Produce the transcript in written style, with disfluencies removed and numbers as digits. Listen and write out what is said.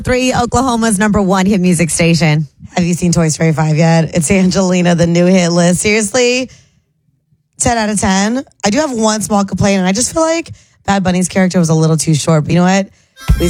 3, Oklahoma's #1 hit music station. Have you seen Toy Story 5 yet? It's Angelina, the new hit list. Seriously, 10 out of 10. I do have one small complaint, and I just feel like Bad Bunny's character was a little too short. But you know what? We